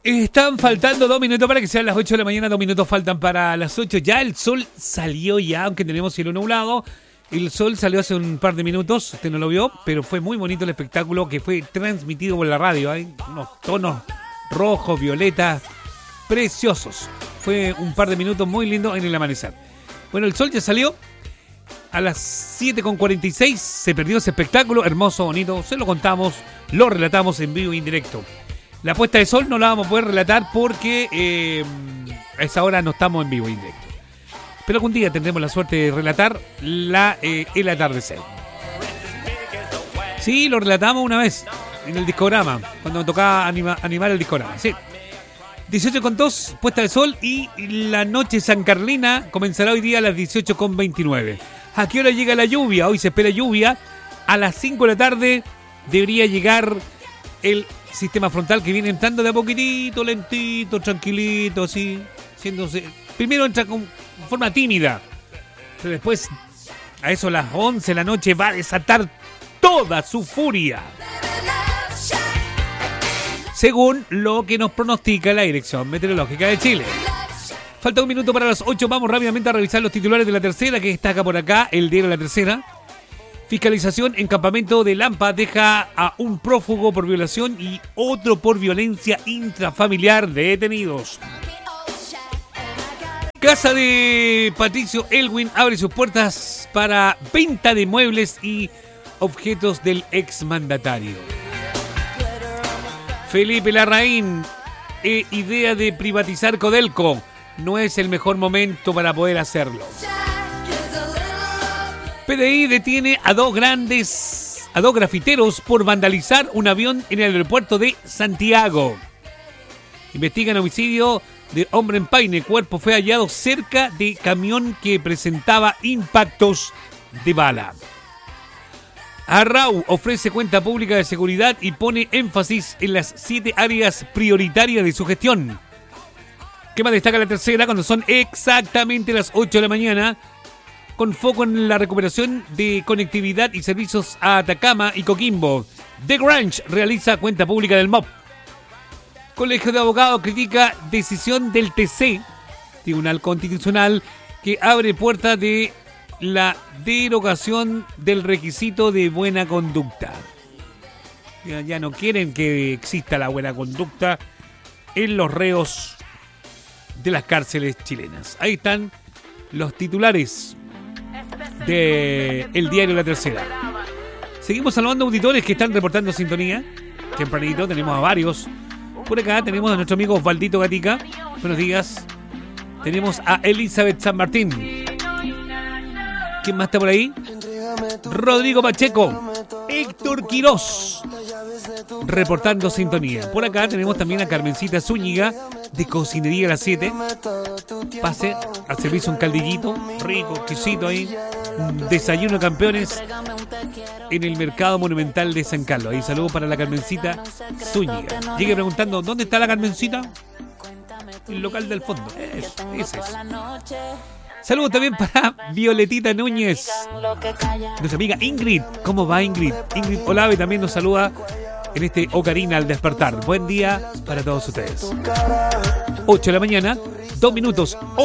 Están faltando 2 minutos para que sean las 8 de la mañana, 2 minutos faltan para las 8. Ya el sol salió ya, aunque tenemos cielo nublado. El sol salió hace un par de minutos, usted no lo vio, pero fue muy bonito el espectáculo que fue transmitido por la radio. Hay unos tonos rojos, violetas, preciosos. Fue un par de minutos muy lindos en el amanecer. Bueno, el sol ya salió. A las 7:46 se perdió ese espectáculo, hermoso, bonito. Se lo contamos, lo relatamos en vivo e indirecto. La puesta de sol no la vamos a poder relatar porque a esa hora no estamos en vivo e indirecto. Pero algún día tendremos la suerte de relatar el atardecer. Sí, lo relatamos una vez en el discograma, cuando me tocaba animar el discograma. Sí. 18:02, puesta de sol, y la noche sancarlina comenzará hoy día a las 18:29. ¿A qué hora llega la lluvia? Hoy se espera lluvia. A las 5 de la tarde debería llegar el sistema frontal que viene entrando de a poquitito, lentito, tranquilito, así, haciéndose. Primero entra con forma tímida, pero después, a eso a las 11 de la noche, va a desatar toda su furia, según lo que nos pronostica la Dirección Meteorológica de Chile. Falta un minuto para las 8. Vamos rápidamente a revisar los titulares de La Tercera, que destaca por acá el diario La Tercera. Fiscalización en campamento de Lampa deja a un prófugo por violación y otro por violencia intrafamiliar detenidos. Casa de Patricio Elwin abre sus puertas para venta de muebles y objetos del exmandatario. Felipe Larraín, idea de privatizar Codelco. No es el mejor momento para poder hacerlo. PDI detiene a dos grafiteros por vandalizar un avión en el aeropuerto de Santiago. Investigan homicidio de hombre en Paine. Cuerpo fue hallado cerca de camión que presentaba impactos de bala. Arrau ofrece cuenta pública de seguridad y pone énfasis en las 7 áreas prioritarias de su gestión. ¿Qué más destaca La Tercera cuando son exactamente las 8 de la mañana? Con foco en la recuperación de conectividad y servicios a Atacama y Coquimbo. The Grange realiza cuenta pública del MOP. Colegio de Abogados critica decisión del TC, Tribunal Constitucional, que abre puerta de la derogación del requisito de buena conducta. Ya no quieren que exista la buena conducta en los reos de las cárceles chilenas. Ahí están los titulares del diario La Tercera. Seguimos saludando auditores que están reportando sintonía. Tempranito tenemos a varios. Por acá tenemos a nuestro amigo Osvaldito Gatica. Buenos días. Tenemos a Elizabeth San Martín. ¿Quién más está por ahí? Rodrigo Pacheco. Héctor Quirós, reportando sintonía. Por acá tenemos también a Carmencita Zúñiga, de Cocinería a las 7. Pase a servirse un caldillito rico, exquisito ahí. Un desayuno de campeones en el Mercado Monumental de San Carlos. Ahí saludos para la Carmencita Zúñiga. Llegue preguntando, ¿dónde está la Carmencita? El local del fondo. Ese es. Saludos también para Violetita Núñez, nuestra amiga Ingrid. ¿Cómo va Ingrid? Ingrid Olave también nos saluda en este Ocarina al despertar. Buen día para todos ustedes. 8 de la mañana, 2 minutos.